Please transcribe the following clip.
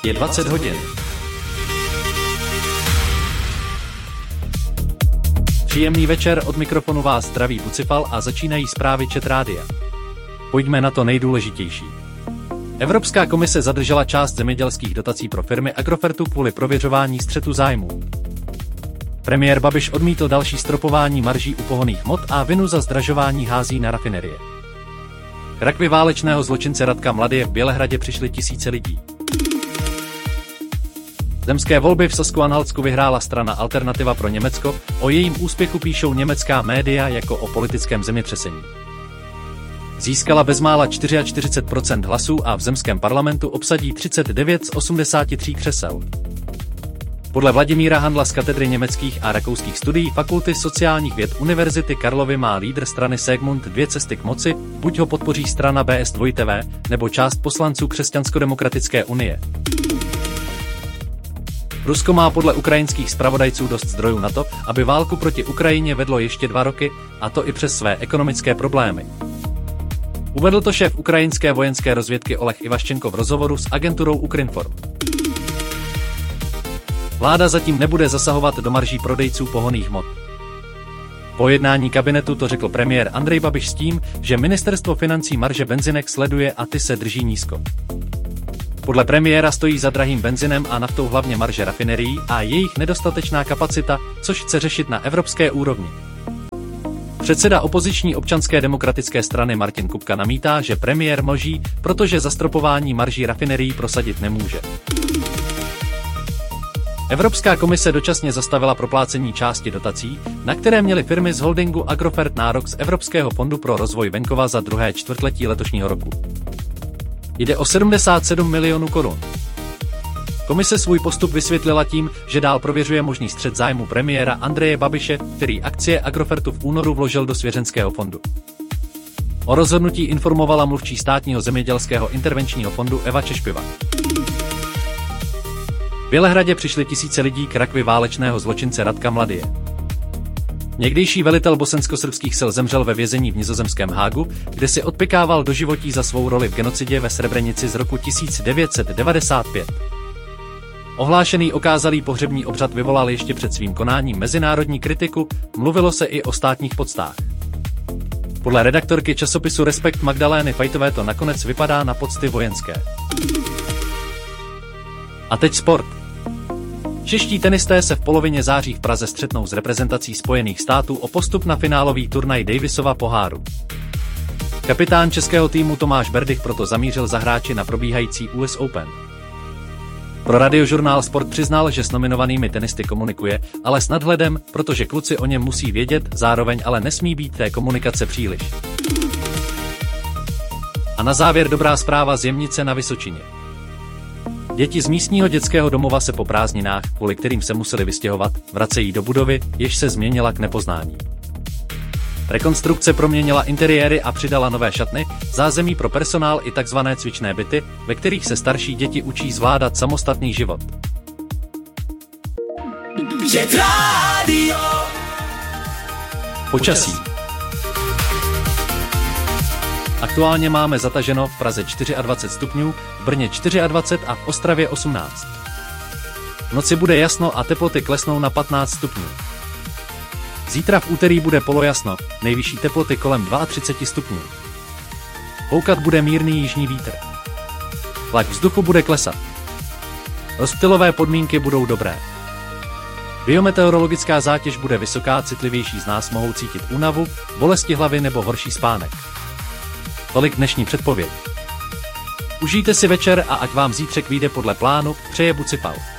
Je 20 hodin. Příjemný večer, od mikrofonu vás zdraví Bucifal a začínají zprávy Čet rádia. Pojďme na to nejdůležitější. Evropská komise zadržela část zemědělských dotací pro firmy Agrofertu kvůli prověřování střetu zájmů. Premiér Babiš odmítl další stropování marží u pohonných hmot a vinu za zdražování hází na rafinerie. K rakvi válečného zločince Radka Mladyje v Bělehradě přišly tisíce lidí. Zemské volby v Sasku-Anhaltsku vyhrála strana Alternativa pro Německo, o jejím úspěchu píšou německá média jako o politickém zemětřesení. Získala bezmála 44% hlasů a v zemském parlamentu obsadí 39 z 83 křesel. Podle Vladimíra Handla z katedry německých a rakouských studií Fakulty sociálních věd Univerzity Karlovy má lídr strany Segmund dvě cesty k moci, buď ho podpoří strana BS2TV, nebo část poslanců Křesťansko-demokratické unie. Rusko má podle ukrajinských zpravodajců dost zdrojů na to, aby válku proti Ukrajině vedlo ještě 2 roky, a to i přes své ekonomické problémy. Uvedl to šéf ukrajinské vojenské rozvědky Oleg Ivaščenko v rozhovoru s agenturou Ukrinform. Vláda zatím nebude zasahovat do marží prodejců pohonných hmot. Po jednání kabinetu to řekl premiér Andrej Babiš s tím, že ministerstvo financí marže benzinek sleduje a ty se drží nízko. Podle premiéra stojí za drahým benzinem a naftou hlavně marže rafinerií a jejich nedostatečná kapacita, což chce řešit na evropské úrovni. Předseda opoziční Občanské demokratické strany Martin Kupka namítá, že premiér mlží, protože zastropování marží rafinerií prosadit nemůže. Evropská komise dočasně zastavila proplácení části dotací, na které měly firmy z holdingu Agrofert nárok z Evropského fondu pro rozvoj venkova za druhé čtvrtletí letošního roku. Jde o 77 milionů korun. Komise svůj postup vysvětlila tím, že dál prověřuje možný střet zájmu premiéra Andreje Babiše, který akcie Agrofertu v únoru vložil do svěřenského fondu. O rozhodnutí informovala mluvčí státního zemědělského intervenčního fondu Eva Češpiva. V Bělehradě přišly tisíce lidí k rakvi válečného zločince Radka Mladyje. Někdejší velitel bosensko-srbských sil zemřel ve vězení v nizozemském Hágu, kde si odpykával doživotí za svou roli v genocidě ve Srebrenici z roku 1995. Ohlášený okázalý pohřební obřad vyvolal ještě před svým konáním mezinárodní kritiku, mluvilo se i o státních poctách. Podle redaktorky časopisu Respekt Magdalény Fajtové to nakonec vypadá na pocty vojenské. A teď sport. Čeští tenisté se v polovině září v Praze střetnou s reprezentací Spojených států o postup na finálový turnaj Davisova poháru. Kapitán českého týmu Tomáš Berdych proto zamířil za hráči na probíhající US Open. Pro radiožurnál Sport přiznal, že s nominovanými tenisty komunikuje, ale s nadhledem, protože kluci o něm musí vědět, zároveň ale nesmí být té komunikace příliš. A na závěr dobrá zpráva z Jemnice na Vysočině. Děti z místního dětského domova se po prázdninách, kvůli kterým se museli vystěhovat, vracejí do budovy, jež se změnila k nepoznání. Rekonstrukce proměnila interiéry a přidala nové šatny, zázemí pro personál i tzv. Cvičné byty, ve kterých se starší děti učí zvládat samostatný život. Počasí. Aktuálně máme zataženo v Praze 24 stupňů, v Brně 24 a v Ostravě 18. V noci bude jasno a teploty klesnou na 15 stupňů. Zítra v úterý bude polojasno, nejvyšší teploty kolem 32 stupňů. Foukat bude mírný jižní vítr. Tlak vzduchu bude klesat. Rozptylové podmínky budou dobré. Biometeorologická zátěž bude vysoká, citlivější z nás mohou cítit únavu, bolesti hlavy nebo horší spánek. Tolik dnešní předpověď. Užijte si večer a ať vám zítřek vyjde podle plánu, přeje Bucifal.